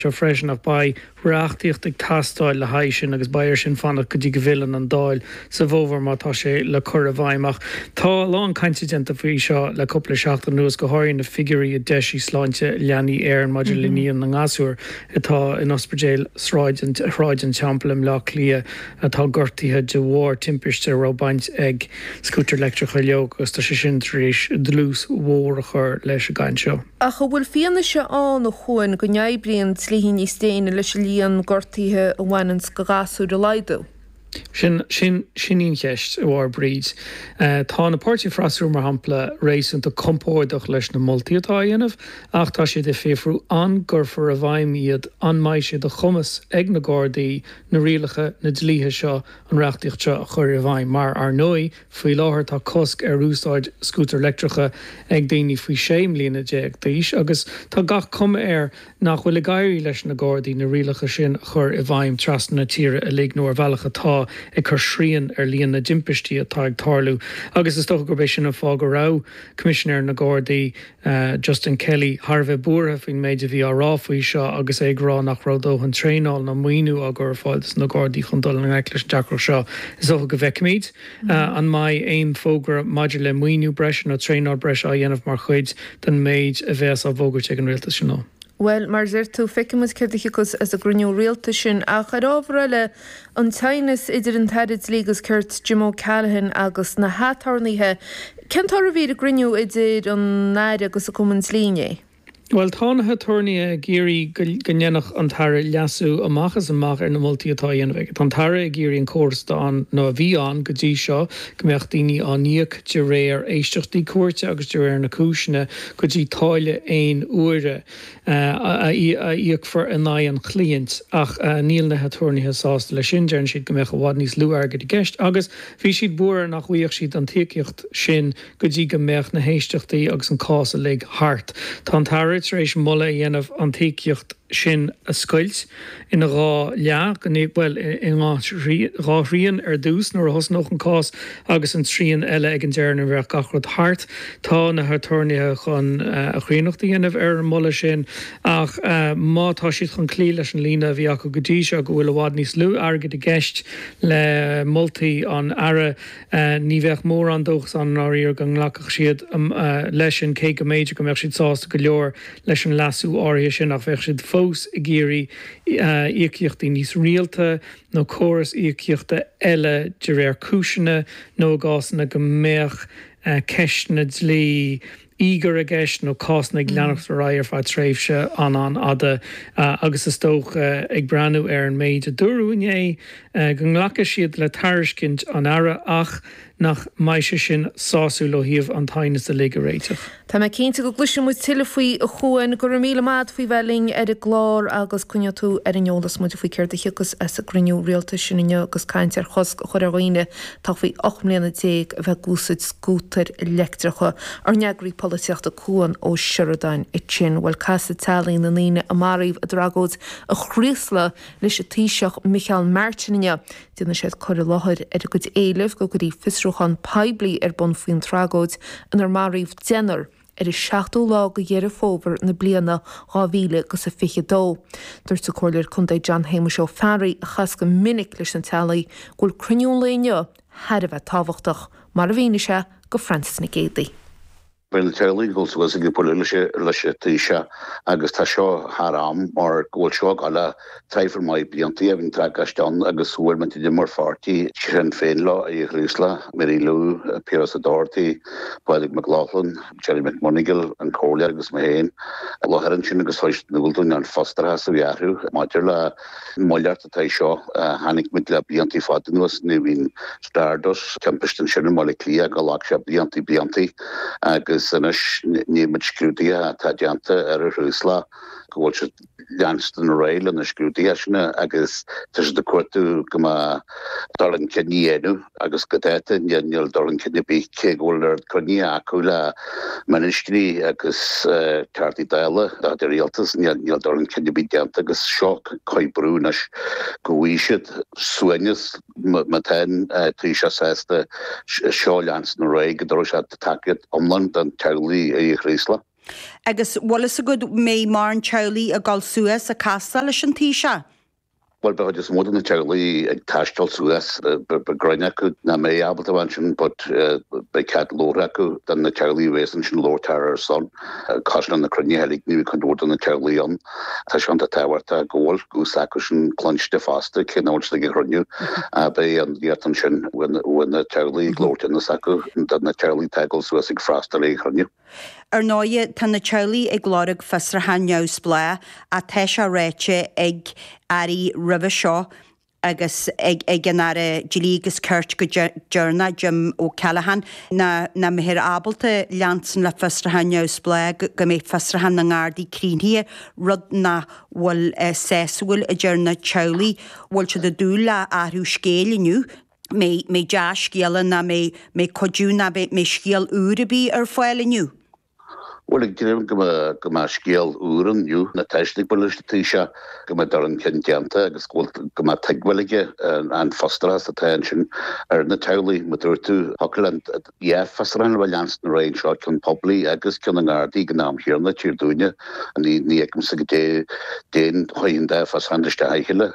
freisin nach bai reachtaíocht ag tastáil le haiz sin agus bair sin fanna go dtí go bhfuilean an dáil sa bhómhar mátá sé le cur a bhaimach. Tá lán caincidenta faoi seo le coppla seachtain nuas go háirín na figurí a deisí sláinte leanaí ar an maidir líon na ngasúr atá in ospedéil sráidin teamplam le lia atá gortaithe de mhór timpiste robaint ag scútar leictreacha leog agus tá sé sin tríéis dlús mhór a chur leis a gcaint seo. A go bhfuil fianna se an ó chuin go neibríonn slíhí níos déine leis líon gortaithe a bhhainans go gasú de leidú. Sin íon cheist bhar bríd. Tá na páirtí frasú mar hampla rééisúnta compóideach leis na moltaí atá dhéanamh, ach tá siad féfriú an gurfar a bhaim iad an maiise de chumas ag na Gardaí na rialacha na dlíthe seo an reachtaíocht seo a chur a bhaim, mar ar nói faoi láthair tá cosc ar úsáid scútar leictreacha ag daoine faoi séim líana déag d'aois, agus tá gach cum ar nach bhfuil gaiirí leis na Gardaí na rialacha sin a chur a bhaim trasna na tíre a léagnú ar bhealacha tá ag chur srían ar líon na dimpistí atá ag tarlú. Agus is tócha gur bééis sin a fá go rá Commissioner na Gardaí Justin Kelly Harveh búra faoin méid a bhí árá faoi seo agus ag rá nach rádó an tréáil na muoinú a gur fáiltas na Gardaí chun dul an eiclis deacra seo. Is tócha go bheicimiid an mai aon fógra maidir le muoinú breis nó tréáil breis a dhéanamh mar chuid den méid a bheits a bhógairt ag an rialtas sin ná. Well, mar zir tú feicemas ceirtachas as a gruniú rialta sin a charábhra le an tainas idir an tairid lígus ceirt Jim O'Callaghan agus na hátarnaithe. Ceantar a bhí a gruniú idir an náide agus a cumann líne? Well, tánathe turnaí géirí gannenach an tara leasú amachchas amach ar na moltaí atá dhéanamh. Tá tara géirí an córas an nó a bhí an go dtí seo go mbeadh daoine an níoc de réir éisteachtaí cuairte agus de réir na cúisina go dtí táille aon uaire a íoc for a ná an chlíont ach níl na turnaithe sásta le sin dearn siad go mbeadh bhád níos luú airgad i gceist agus bhí siad buair nach bhuaíoch siad an takeíocht sin go dtí go mbeadh na héisteachtaí agus an cása le hart. Tá tara éis molla dhéanamh an takeíocht sin a scoilt ina rá leach well in ráthríon ar dús nó a thosnach an cás agus an tríon eile ag an dearna bheith gachrad hart. Tá na turnaithe chun a chríonacht dhéanamh ar an molla sin ach mátá siad chun clí leis an lína bhí acu go dtí seo go bhfuil bhád níos lú airgad i gceist le moltaí an ara ní bheith mór an dóchas an áíar go nglacach siad leis an cé go méidir go mbeadh siad sásta go leor leis an lasú áirithe sin ach bheith siad fós i géirí íochtaí níos rialta nó córas íochta eile de réir cúisina nó gásanna go mbeadh ceistena dlí ígur a gceist nó cásna ag leannacht a ráir fá tréimhse an ada agus is tócha ag breanú ar an méid a dúrúné go nglacha siad le tairiscint an ara ach nach maiise sin sáú loíomh an tainas a léige réiteach. Tá me cinnta go gluisiú mu tiile faoi a chuin gur míle mád faoi bheling ar a glár agus cunne tú ar an jólas muidir faoi ceirtachas as a gruniú rialta sinne agus caiint ar chosc chuir roiine tá faoi 8 mbliana déag a bheith gúsaid scútar electracha ar neagraí políocht a cuan ó Sheridan i sin bhfuil casa talín na líine a maríomh a dragóid a chríosla leis a tíiseach Michael Martinine duna séad chuir láthir ar go éileh go gurí fisrúchan peblií ar bon faoin tragóid an ar maríomh dénar ar is 7 lá go dhéar fóbhar na bliana 2000 go sa 22. Dúirt sa cóir chundaid John Hamish ó Ferry a chas go minic leis an talaí ghfuil cruniún léine head a bheith tábhachtach mar a bhíine se go Francis na Gédaí. Well, teirlígóils was ag políise leis tíise agus tá seo harám mar ghfuil seo ala taifar mai blianttí a bhín tragasteán agus bhfuilmantí de mar fartí sin féin lá i Ghríosla, Mary Lou, Piers O'Doherty, Padraig McLaughlin, Jerry McMonigal an cóla agus méhéin. Láthrann sin agus fáist na bhfuiltún an fostartha sa bhearthú, maidir le molliart atá seo hanig mit le blianttí fadanúas ní bhín Stardust, Tempeston sin mála clia go lách se blianttí agus sanis níimiid scrútaí tá deanta ar a Ghríosla go bhfuil se leanstan réil an na scrútaí sinna agus tá de cuatú go darlan ceníénú agus go déta níl darlan cenne bí ghfuil ar coní acu le maniscrí agus tartaí daile a réaltas níl darlan cenne bí deanta agus seo coibrúnas go bhhuiisiid suainnes matain trí se sésta seo leanstan réil go dro se takead omlan den teirlí i Ghríosla. Agus walas a good mé mar an Charlie a gal Suez a castle leis an tíise. Well, but just more than the Charlie Tastal Suez, Grinaku, na may able to mention, but by Cat Loraku, then the Charlie Racing Lord Terror son, caution on the Crinny Helic, new conduct on the Charlie on Tashanta Tower, goal, goose acquisition, clunch the faster, can also get run you by the attention when the Charlie Lord in the Saku, and then the Charlie tackles Suez Frost run you. Náide tan na Charlie ag glórig fasrahan neus blá a teisha réite ag ari ribh seo agus ag ganara Gilígus Kurt go Journa Jim ó Callahan na mihir abalta leansan le fasrahan neus blá go mé fasrahan na ngardi crinhí rud na wal sesúil a Journa Charlie wal se de dúla arú scéil inniu mé deas scéala na mé codú na mé scéal úrabí fáil inniu. Well, ik dream gema scale uren you na testig ballistisha gema daran kentjanta gema tegwelige and foster has attention na towley maturtu Hockland fastran balance na range shot can probably agus kunangardi gnam here na tjurdunya and ni ekum sigde den hoinde fasandiste heile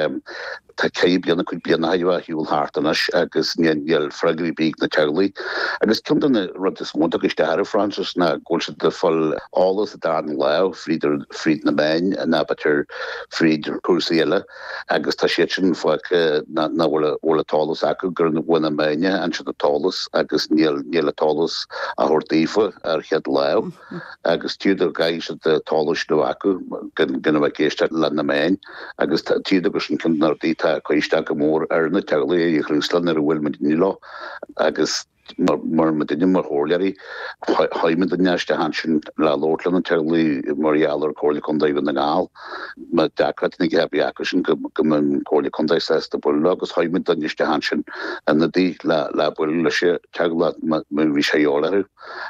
Tá caib blianana chuid blianana haidha hiúil hátanas agus níl freagaí bíag na teaglaí. Agus cumda na rud is mónta agus deara Francis na ggóilse de fol álas a dána le fríd na main na batir fríd cuasaíile agus tá siad sin fuach na bhla tálas acu gur na bhna maine an si a tálas agus níl a tálas a thuirtaífa ar chead le agus tíidir gaiise de tálas do acu gana bheith céiste le na main agus tíidir agus sin cumnar dí Coista mór na teaglaí i Chrúslan ar bhfuil medinile agus mar medinine mar hórlearí haimime den neiste hansin le Lordland an teaglaí marialar cóirla condaigh na gáil ma decratnig hebí acusin go man cóirla condaigh sesta bula agus haimime den neiste hansin an na dí le bula se teagla bhí sé eolaú.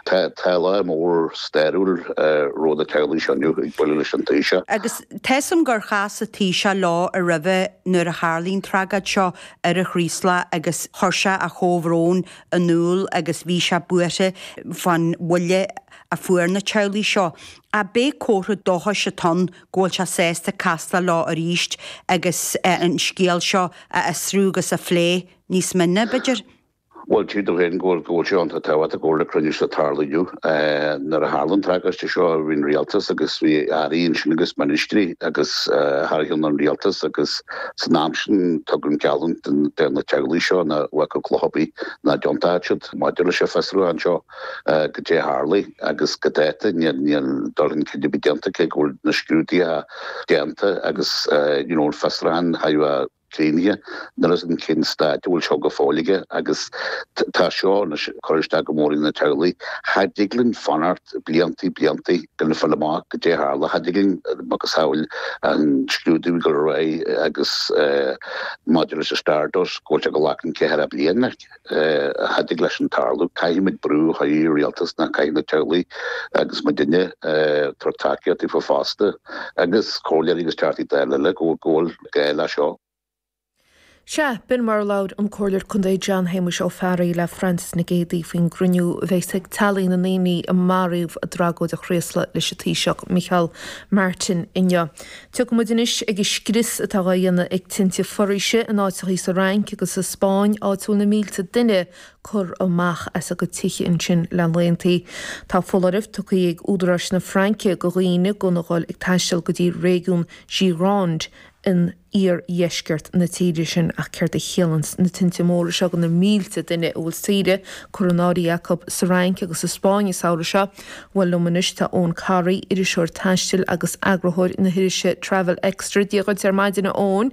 Tá le mór steúil ród a teaglaí seanniu ag bula leis an tíise. Agus teisam gur chas a tíise lá a ribh nuair a Harlín tragad seo ar a chrísla agus thuirse a chomhrón a núl agus bhí se buaire fan bhuiile a fuair na Charlie seo. A bé córa dótha se tan ggóil se sésta casta lá a ríist agus an scéal seo a srúgus a phlé níos minne beidir. Well, tíidir hen ggóil se an táhat a ggóla cruniú sa tarlaú nar a Harlan tragas te seo rin rialtas agus bhí aíon sin agus ministri agus Harhiún an rialtas agus san námsin tugann ceann den na teaglaí seo na bhacha chlóhabí na Johntáid maidir se fesú an seo go dé Harlaí agus go déta níl dorin cinnne deanta ché ggóil na scrútaí a deanta agus fesrán haimh Cléine na an cin staid bhfuil seo go fáige agus tá seo na choiriste go mór na teaglaí haidiglann fanart bliantaí gona fallach go dé Harla haidiglann agus saoil an scrúdú go ra agus maidir a stardos ggóilte go lachan céhar a bliana haidig leis an tarlú caiimiid brú haí rialtas na caiim na teaglaí agus ma duine trotaciaí fá fásta agus cóir agus teartí deile le ggóil gaile seo. Se bin mar laud an cóir chundé John Hamish ó fearí le Francis na géadaí faoin gruniú bheits ag talí na naoí a marúh a dragóid a chréasla leis a tíiseach Michael Martin inne. Tu go muidinis ag scris atá dhéanana ag tinte forise an áitií sa rank agus sa Spáin áú na mílta duine chur amach as a go tiiche in sin le léontaí. Tá folaribh tuchaí ag údarás na Franke go riine go naáil ag taisteil go dtí réún Gironde in iesgurt na tíidir sin a ceart a chéalans na tinte móra seo go na mílte duine bhfuil siide Coronáí Jacob sa Rank agus sa Spáin saoire seo bhfuil lumanis tá ón carí idir seoir taistil agus agrathir na hirise Travel Extra díogaid ar maidine ón.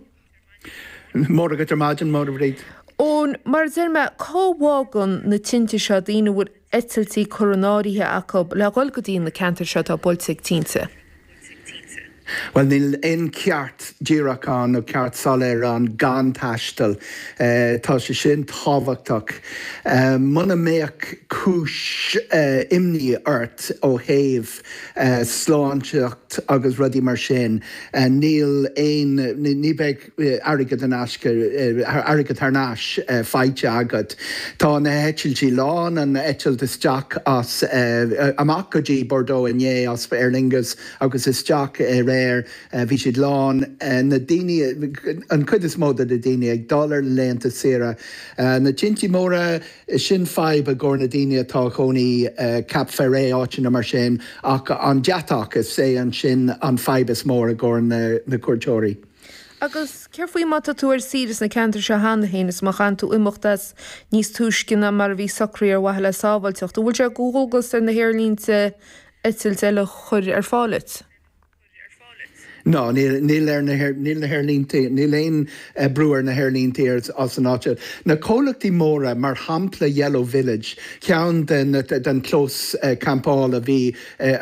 Mór agat ar maidin mór bhréid. Ón mar zirme cóhágan na tinte seo daoine bhfuil etiltí Coronáíthe Jacob le gáil go dtíon na cantar seo tá bolsaigh tínte. Well, níl in ceart díraán nó ceart saléir an gan taistal tá sé sin táhachtach. Muna méach cúis imní ort ó héamh sláinteacht agus rudí mar sin. Níl ní beh airgad an airgad tarnáis feite agad. Tá na hetiltí lán an etil isteach as amach go dtí Bordeaux inné as Aer Lingus agus isteach réir bhí siad lán na daine an chud is móda de daine ag dollar léanta sira. Na tintí móra sin feib a ggur na daine atá chonaí Cap Ferré áitina mar sin ach an deatach is sé an sin an feib is mór a ggur na cuairteoirí. Agus ceir faoi mata túair síras na cantar se hána héanas má chan tú imachtas níos túiscinna mar bhí sacraí ar waithe le sábhailteach. Bhfuil se gúgus ar na hairlínte itil eile chuir ar fáilit? No, níl na hairlínte, níl éon breúir na hairlínte as an áte. Na cólachtaí móra mar hampla Yellow Village, ceann den clós campála bhí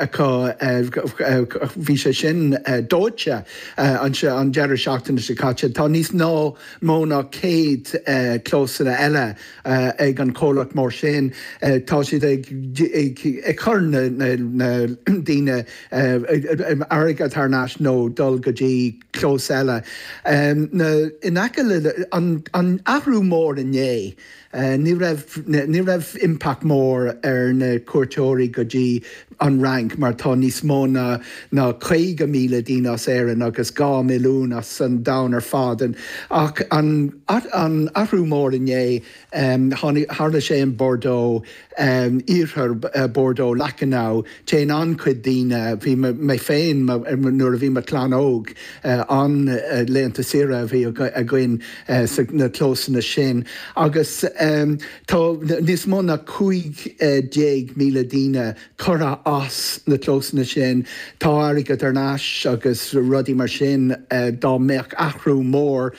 bhí sé sin dóite an dearad seachtainna sa caite. Tá níos ná móna céad clósanna eile ag an cólacht mór sin. Tá siad ag chur na daine airgad tarnáis nó dul go dtí clós eile. In aice an ahrú mór inné, ní raibh impact mór ar na cuairteoirí go dtí an rank mar tá níos mó na 50,000 duine as éireann agus 2 milliún as an dain ar fad. Ach an ahrú mór inné tharla sé in Bordeaux, íorthar Bordeaux Lacanau, té an chud duine bhí mé féin nuair a bhí mar Clonóg an léanta sira bhí a gcuin na clósanna sin. Agus tá níos mó na 50,000 duine chura as na clósanna sin. Tá airgad tarnáis agus rudí mar sin dá méach ahrú mór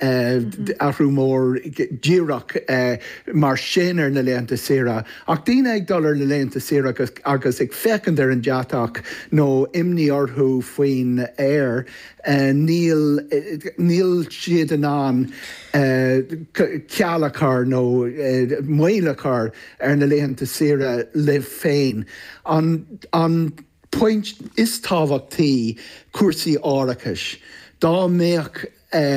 díreach mar sin ar na léanta sira. Ach daoine ag dul ar na léanta sira agus ag fecinn ar an deatach nó imní orthú faoin air, níl siad an cealachar nó muoilechar ar na léanta sira le féin. An point is tábhachtaí cuasaí áireachais. Dá méach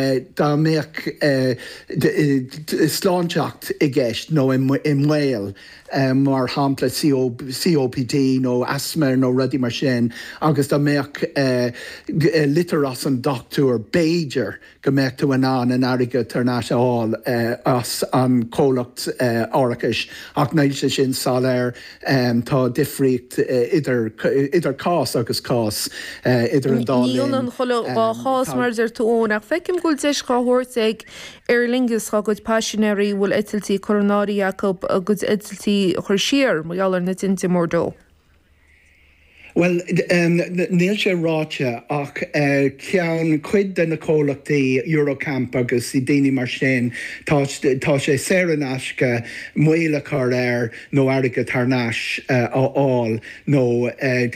sláinteacht i gceist nó i mhaol mar hampla COPD nó asthma nó rudí mar sin, agus dá méach litir as an doctúr Beiger go méach tú an airgad tarnáisiúil as an cólacht áireachais. Ach nail sé sin saléir tá difríocht idir cás agus cás idir an dálainn. Níl an chola chás mar ar túónach fecim gúil deis cháthairt ag Aer Lingus chá gud passionary bhfuil itiltí coronári Jacob agus itiltí chuir siar maiallar na tinte mórdó. Well, níl sé ráte ach ceann cuid den na cólachtaí Eurocamp agus I daoine mar sin tá sé séranáisce muoilechar air nó airgad tarnáis áil nó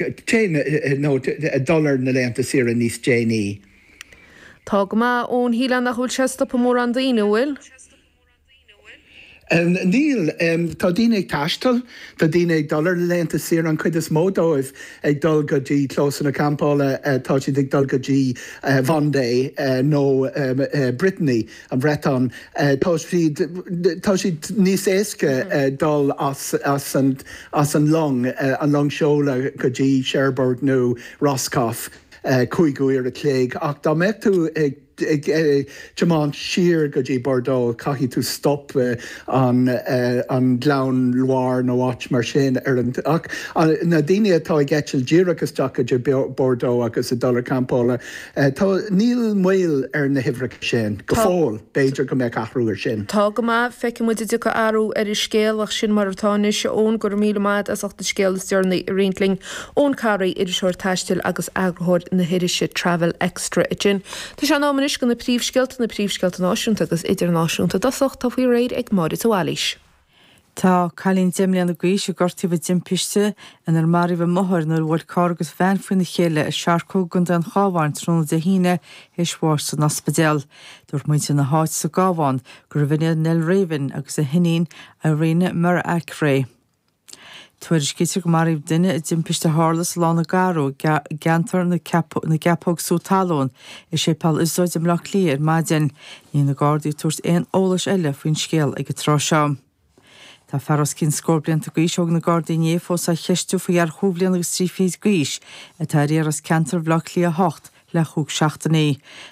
dollar na léanta sira níos déanaí. Tá go maith ón hílean nach bhfuil seasta po mór an daoine bhfuil? Níl, tá daoine ag taistal, tá daoine ag dollar léanta sira an chuid is módóibh ag dul go dtí clósanna campála tá siad ag dul go dtí Vendée nó Brittany an Breton. Tá siad níos éasca dul as an long seola go dtí Cherbourg nó Roscoff. Cúigúir a cléig, ach dá méid tú ag Jaman siar go dtí Bordeaux caithí tú stop an gleann Loire nó áit mar sin ar ach na daine atá ag eitiil díreachas teach go Bordeaux agus a dollar campála. Tá níl muil ar na himhreacha sin go fáil Beidir go méid athrúir sin. Tá go maith feice muide du go airú ar I scéal ach sin martáine se ón gur míle maid as achta scéal stearna riintling ón caraí idir seoir taistil agus agrathir na hiiriise Travel Extra i gin. Tá se ná go na príomhscealta náisiúnta agus idirnáisiúnta dasach tá faoi réid ag Máirit Ó Wallis. Tá chalín déimlíon na gaois a gortaí bh dimpiste in ar marí bh mothir nó bhfuil cágus bhean faoina chéile a seaarcó gun an chábhain trúna de híine éishmhór san ospidéal. Dúirt muinte na háit sa gábháin gur bhine nel réhann agus a hinín a réine mar acré. Tuaidir cítear go maríomh duine a dimpiste hálas lána garú gantar na gapóg sútalón i sé pal úsáid am lech lí ar maidin ní na gádaí tuairt éon ólas eile faoin scéal ag go trá seám. Tá feras cinn scóblianta gaois og na Gardaí fós a cheistú faoi ar chúblian agus 3 gaois a tá réras cantar bhlach lí a 8 le chúg 16.